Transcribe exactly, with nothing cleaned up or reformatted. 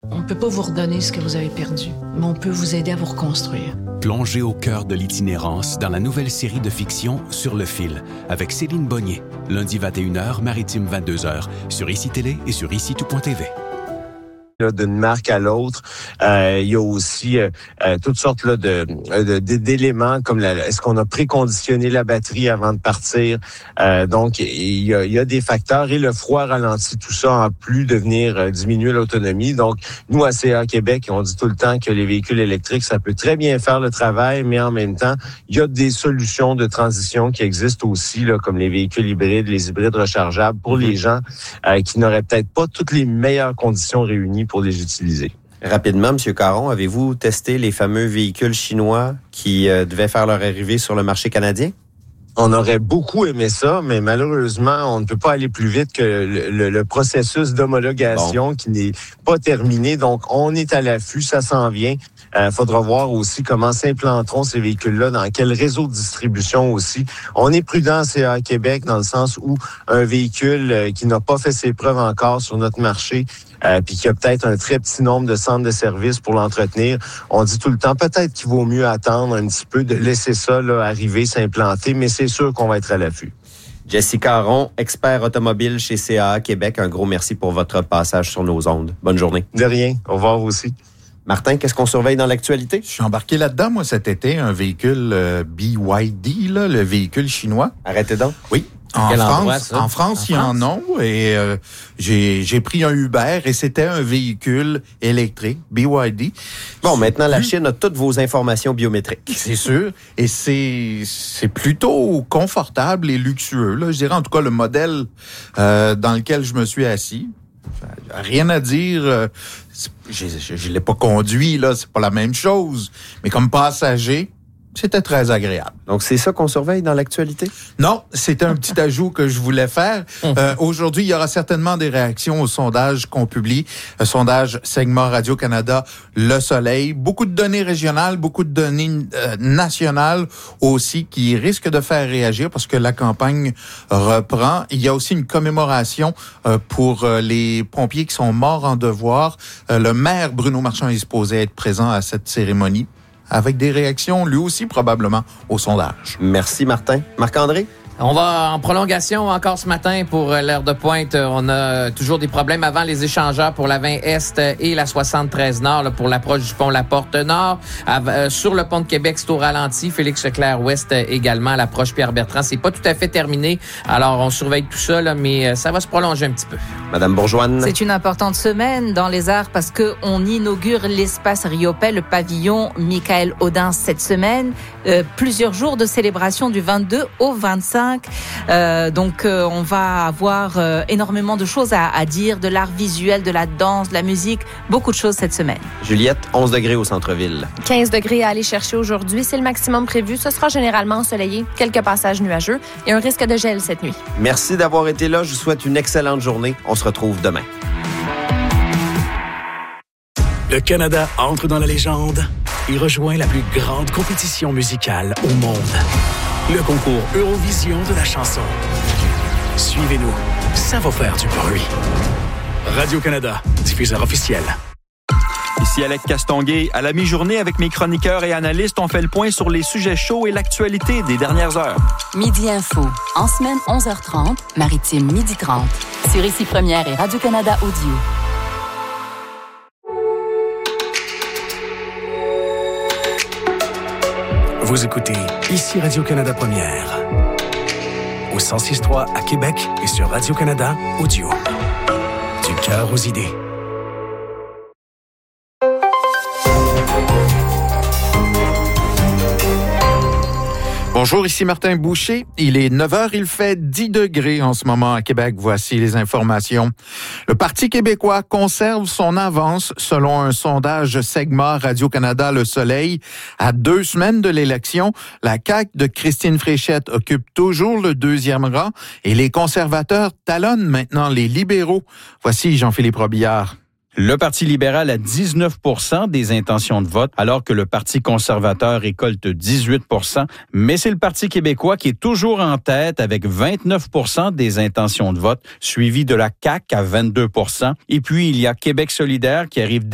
On ne peut pas vous redonner ce que vous avez perdu, mais on peut vous aider à vous reconstruire. Plongez au cœur de l'itinérance dans la nouvelle série de fiction Sur le fil avec Céline Bonnier. Lundi vingt et une heures, Maritime vingt-deux heures, sur I C I Télé et sur ici tout point t v. Là, d'une marque à l'autre, euh, il y a aussi euh, euh, toutes sortes là, de, de, d'éléments comme la, est-ce qu'on a préconditionné la batterie avant de partir. Euh, donc, il y, a, il y a des facteurs et le froid ralentit tout ça en plus de venir euh, diminuer l'autonomie. Donc, nous, à C A Québec, on dit tout le temps que les véhicules électriques, ça peut très bien faire le travail, mais en même temps, il y a des solutions de transition qui existent aussi, là, comme les véhicules hybrides, les hybrides rechargeables, pour les gens euh, qui n'auraient peut-être pas toutes les meilleures conditions réunies pour les utiliser. Rapidement, M. Caron, avez-vous testé les fameux véhicules chinois qui euh, devaient faire leur arrivée sur le marché canadien? On aurait beaucoup aimé ça, mais malheureusement, on ne peut pas aller plus vite que le, le, le processus d'homologation bon. qui n'est pas terminé. Donc, on est à l'affût, ça s'en vient. Il euh, faudra voir aussi comment s'implanteront ces véhicules-là, dans quel réseau de distribution aussi. On est prudent à C A Québec dans le sens où un véhicule euh, qui n'a pas fait ses preuves encore sur notre marché, euh, puis qui a peut-être un très petit nombre de centres de services pour l'entretenir, on dit tout le temps peut-être qu'il vaut mieux attendre un petit peu, de laisser ça là, arriver, s'implanter, mais c'est sûr qu'on va être à l'affût. Jesse Caron, expert automobile chez C A A Québec, un gros merci pour votre passage sur nos ondes. Bonne journée. De rien. Au revoir aussi. Martin, qu'est-ce qu'on surveille dans l'actualité? Je suis embarqué là-dedans, moi, cet été, un véhicule euh, B Y D, là, le véhicule chinois. Arrêtez donc. Oui. En Quel France, endroit, ça? en France, en il y en a et euh, j'ai, j'ai pris un Uber et c'était un véhicule électrique, B Y D. Bon, maintenant, la Chine a toutes vos informations biométriques. C'est sûr. Et c'est, c'est plutôt confortable et luxueux, là. Je dirais, en tout cas, le modèle euh, dans lequel je me suis assis. Rien à dire. Euh, je ne l'ai pas conduit, là, c'est pas la même chose. Mais comme passager, c'était très agréable. Donc, c'est ça qu'on surveille dans l'actualité? Non, c'était un petit ajout que je voulais faire. Euh, aujourd'hui, il y aura certainement des réactions au sondage qu'on publie. Le sondage Segment Radio-Canada, Le Soleil. Beaucoup de données régionales, beaucoup de données euh, nationales aussi qui risquent de faire réagir parce que la campagne reprend. Il y a aussi une commémoration euh, pour euh, les pompiers qui sont morts en devoir. Euh, le maire Bruno Marchand est supposé être présent à cette cérémonie, avec des réactions, lui aussi, probablement, au sondage. Merci, Martin. Marc-André? On va en prolongation encore ce matin pour l'heure de pointe. On a toujours des problèmes avant les échangeurs pour la vingt Est et la soixante-treize Nord là, pour l'approche du pont La Porte Nord. Euh, sur le pont de Québec, c'est au ralenti. Félix Leclerc Ouest également à l'approche Pierre-Bertrand. C'est pas tout à fait terminé. Alors, on surveille tout ça, là, mais ça va se prolonger un petit peu. Madame Bourgeoine. C'est une importante semaine dans les arts parce qu'on inaugure l'espace Riopet, le pavillon Michael Audin cette semaine. Euh, plusieurs jours de célébration du vingt-deux au vingt-cinq. Euh, donc, euh, on va avoir euh, énormément de choses à, à dire, de l'art visuel, de la danse, de la musique, beaucoup de choses cette semaine. Juliette, onze degrés au centre-ville. quinze degrés à aller chercher aujourd'hui. C'est le maximum prévu. Ce sera généralement ensoleillé, quelques passages nuageux et un risque de gel cette nuit. Merci d'avoir été là. Je vous souhaite une excellente journée. On se retrouve demain. Le Canada entre dans la légende et rejoint la plus grande compétition musicale au monde. Le concours Eurovision de la chanson. Suivez-nous, ça va faire du bruit. Radio-Canada, diffuseur officiel. Ici Alec Castonguay. À la mi-journée, avec mes chroniqueurs et analystes, on fait le point sur les sujets chauds et l'actualité des dernières heures. Midi Info. En semaine, onze heures trente, Maritime, midi trente. Sur Ici Première et Radio-Canada Audio. Vous écoutez Ici Radio-Canada Première. Au cent six point trois à Québec et sur Radio-Canada Audio. Du cœur aux idées. Bonjour, ici Martin Boucher. Il est neuf heures, il fait dix degrés en ce moment à Québec. Voici les informations. Le Parti québécois conserve son avance selon un sondage Segment Radio-Canada Le Soleil. À deux semaines de l'élection, la C A Q de Christine Fréchette occupe toujours le deuxième rang et les conservateurs talonnent maintenant les libéraux. Voici Jean-Philippe Robillard. Le Parti libéral a dix-neuf pour cent des intentions de vote, alors que le Parti conservateur récolte dix-huit pour cent. Mais c'est le Parti québécois qui est toujours en tête avec vingt-neuf pour cent des intentions de vote, suivi de la C A Q à vingt-deux pour cent. Et puis, il y a Québec solidaire qui arrive